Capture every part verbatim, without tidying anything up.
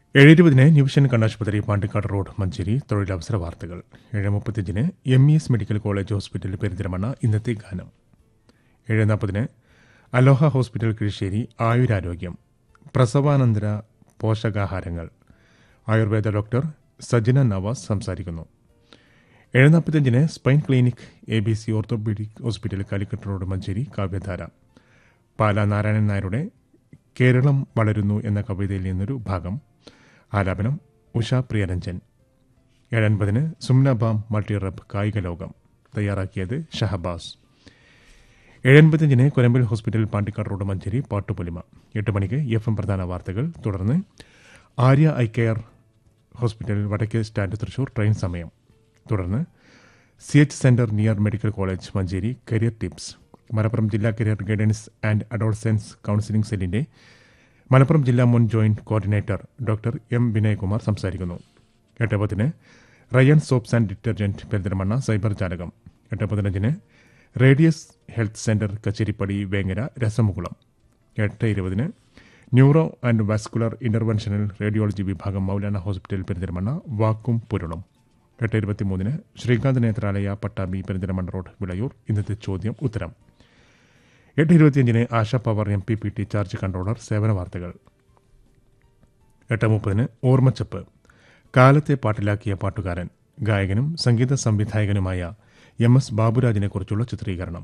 ഏഴ് ഇരുപതിന് ന്യൂവിഷൻ കണ്ണാശുപത്രി പാണ്ടിക്കാട് റോഡ് മഞ്ചേരി തൊഴിലവസര വാർത്തകൾ. ഏഴ് മുപ്പത്തിയഞ്ചിന് M E S medical college hospital Perinthalmanna ഇന്നത്തെ ഗാനം. ഏഴ് നാൽപ്പതിന് അലോഹ ഹോസ്പിറ്റൽ കിഴിശ്ശേരി ആയുരാരോഗ്യം പ്രസവാനന്തര പോഷകാഹാരങ്ങൾ ആയുർവേദ ഡോക്ടർ സജിന നവാസ് സംസാരിക്കുന്നു. ഏഴ് നാൽപ്പത്തിയഞ്ചിന് spine clinic A B C orthopaedic hospital Calicut road Manjeri കാവ്യധാര പാല നാരായണൻ നായരുടെ കേരളം വളരുന്നു എന്ന കവിതയിൽ നിന്നൊരു ഭാഗം. ആലാപനം ഉഷ പ്രിയരഞ്ജൻ. ഏഴൻപതിന് സുംനബാം മൾട്ടി റബ് കായിക ലോകം തയ്യാറാക്കിയത് ഷഹബാസ്. ഏഴൻപത്തിയഞ്ചിന് കൊരമ്പൽ hospital Pandikkad road Manjeri Pattupolima. എട്ട് മണിക്ക് എഫ് എം പ്രധാന വാർത്തകൾ. തുടർന്ന് ആര്യ ഐ കെയർ ഹോസ്പിറ്റൽ വടക്കേ സ്റ്റാൻഡ് തൃശൂർ ട്രെയിൻ സമയം. തുടർന്ന് C H centre near medical college Manjeri career tips. Malappuram ജില്ലാ career guidance and adolescence counselling സെല്ലിന്റെ മലപ്പുറം ജില്ലാ മുൻ joint coordinator doctor M Vinayakumar സംസാരിക്കുന്നു. എട്ട് പത്തിന് Rayan soaps and detergent Perinthalmanna cyber ജാലകം. എട്ട് പതിനഞ്ചിന് radius health centre Kacheripadi Vengara രസമുകുളം. എട്ട് ഇരുപതിന് neuro and vascular interventional radiology വിഭാഗം മൗലാന ഹോസ്പിറ്റൽ പെരിന്തൽമണ്ണ വാക്കും പൊരുളും. എട്ട് ഇരുപത്തിമൂന്നിന് ശ്രീകാന്ത് നേത്രാലയ പട്ടാമ്പി പെരിന്തൽമണ്ണ റോഡ് വിളയൂർ ഇന്നത്തെ ചോദ്യം ഉത്തരം. എട്ട് ഇരുപത്തിയഞ്ചിന് ആശ power M P P T charge controller സേവന വാർത്തകൾ. എട്ട് മുപ്പതിന് ഓർമ്മച്ചപ്പ് കാലത്തെ പാട്ടിലാക്കിയ പാട്ടുകാരൻ ഗായകനും സംഗീത സംവിധായകനുമായ എം എസ് ബാബുരാജിനെക്കുറിച്ചുള്ള ചിത്രീകരണം.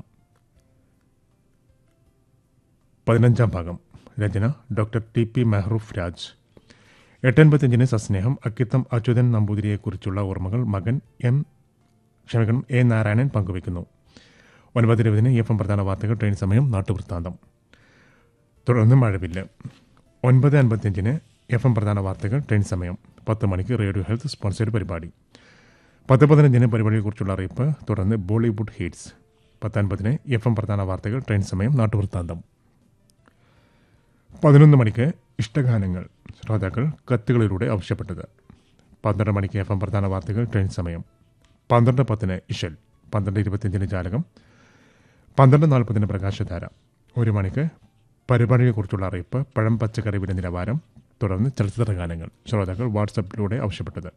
പതിനഞ്ചാം ഭാഗം രചന doctor T P Mehroof Raj. എട്ടൻപത്തിയഞ്ചിന് സസ്നേഹം അക്കിത്തം അച്യുതൻ നമ്പൂതിരിയെക്കുറിച്ചുള്ള ഓർമ്മകൾ മകൻ എം ക്ഷമിക്കണം എ നാരായണൻ പങ്കുവയ്ക്കുന്നു. ഒൻപത് ഇരുപതിന് എഫ് എം പ്രധാന വാർത്തകൾ ട്രെയിൻ സമയം നാട്ടുവൃത്താന്തം. തുടർന്ന് മഴവില്ല്. ഒൻപത് അൻപത്തിയഞ്ചിന് എഫ് എം പ്രധാന വാർത്തകൾ ട്രെയിൻ സമയം. പത്ത് മണിക്ക് റേഡിയോ ഹെൽത്ത് സ്പോൺസേഡ് പരിപാടി. പത്ത് പതിനഞ്ചിന് പരിപാടിയെക്കുറിച്ചുള്ള അറിയിപ്പ്. തുടർന്ന് ബോളിവുഡ് ഹിറ്റ്സ്. പത്തൻപതിന് എഫ് എം പ്രധാന വാർത്തകൾ ട്രെയിൻ സമയം നാട്ടുവൃത്താന്തം. പതിനൊന്ന് മണിക്ക് ഇഷ്ടഗാനങ്ങൾ ശ്രോതാക്കൾ കത്തുകളിലൂടെ ആവശ്യപ്പെട്ടത്. പന്ത്രണ്ട് മണിക്ക് എഫ് എം പ്രധാന വാർത്തകൾ ട്രെയിൻ സമയം. പന്ത്രണ്ട് പത്തിന് ഇഷൽ. പന്ത്രണ്ട് ഇരുപത്തിയഞ്ചിന് ജാലകം. പന്ത്രണ്ട് നാൽപ്പതിന് പ്രകാശധാര. ഒരു മണിക്ക് പരിപാടിയെക്കുറിച്ചുള്ള അറിയിപ്പ്. പഴം പച്ചക്കറി വില നിലവാരം. തുടർന്ന് ചലച്ചിത്ര ഗാനങ്ങൾ ശ്രോതാക്കൾ വാട്സപ്പിലൂടെ ആവശ്യപ്പെട്ടത്.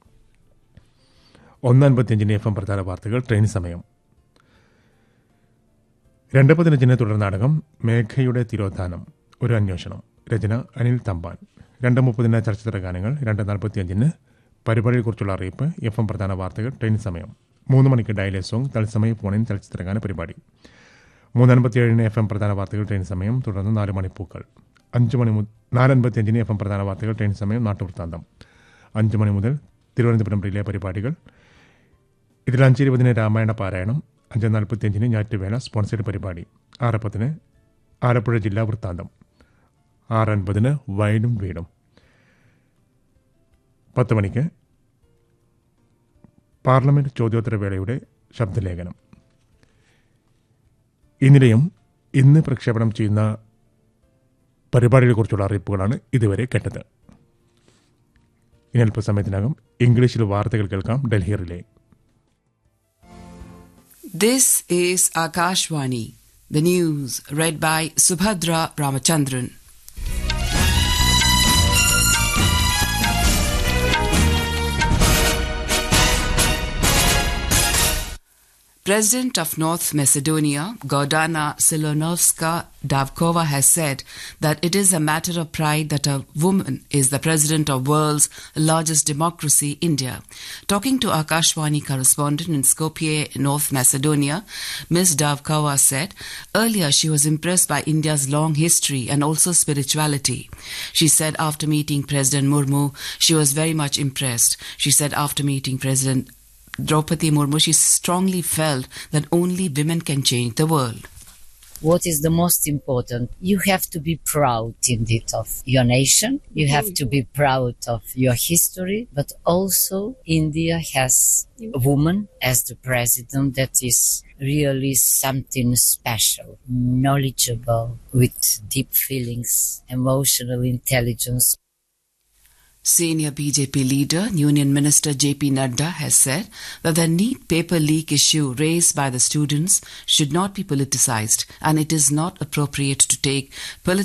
ഒന്ന് അൻപത്തിയഞ്ചിന് എഫ് എം പ്രധാന വാർത്തകൾ ട്രെയിൻ സമയം. രണ്ട് പതിനഞ്ചിന് തുടർ നാടകം മേഘയുടെ തിരോധാനം ഒരു അന്വേഷണം. രചന അനിൽ തമ്പാൻ. രണ്ട് മുപ്പതിന് ചലച്ചിത്ര ഗാനങ്ങൾ. രണ്ട് നാൽപ്പത്തിയഞ്ചിന് പരിപാടിയെക്കുറിച്ചുള്ള അറിയിപ്പ്. എഫ് എം പ്രധാന വാർത്തകൾ ട്രെയിൻ സമയം. മൂന്ന് മണിക്ക് ഡയലേ സോങ് തത്സമയ ഫോണിൻ ചലച്ചിത്രഗാന പരിപാടി. മൂന്ന് അൻപത്തിയേഴിന് എഫ് എം പ്രധാന വാർത്തകൾ ട്രെയിൻ സമയം. തുടർന്ന് നാല് മണിപ്പൂക്കൾ. അഞ്ച് മണി മുതൽ നാലൻപത്തിയഞ്ചിന് എഫ് എം പ്രധാന വാർത്തകൾ ട്രെയിൻ സമയം നാട്ടുവൃത്താന്തം. അഞ്ച് മണി മുതൽ തിരുവനന്തപുരം റിലേ പരിപാടികൾ. ഇതിൽ അഞ്ച് ഇരുപതിന് രാമായണ പാരായണം. അഞ്ച് നാൽപ്പത്തിയഞ്ചിന് ഞാറ്റുവേല സ്പോൺസേഡ് പരിപാടി. ആറ് പത്തിന് ആലപ്പുഴ ജില്ലാ വൃത്താന്തം. ആറ് അൻപതിന് വയലും വീടും. പത്ത് മണിക്ക് പാർലമെന്റ് ചോദ്യോത്തരവേളയുടെ ശബ്ദലേഖനം. ഈ നിലയം ഇന്ന് പ്രക്ഷേപണം ചെയ്യുന്ന പരിപാടികളെക്കുറിച്ചുള്ള അറിയിപ്പുകളാണ് ഇതുവരെ കേട്ടത്. ഇനി അല്പസമയത്തിനകം ഇംഗ്ലീഷിൽ വാർത്തകൾ കേൾക്കാം. Delhi relay. This is Akashvani. The news read by Subhadra Ramachandran. President of North Macedonia, Gordana Silunovska-Davkova, has said that it is a matter of pride that a woman is the president of world's largest democracy, India. Talking to Akashvani correspondent in Skopje, North Macedonia, Miz Davkova said earlier she was impressed by India's long history and also spirituality. She said after meeting President Murmu, she was very much impressed. She said after meeting President Draupadi Murmu, she strongly felt that only women can change the world. What is the most important? You have to be proud indeed of your nation. You have to be proud of your history. But also India has a woman as the president that is really something special, knowledgeable, with deep feelings, emotional intelligence. Senior B J P leader, Union Minister J P Nadda, has said that the NEET paper leak issue raised by the students should not be politicized and it is not appropriate to take political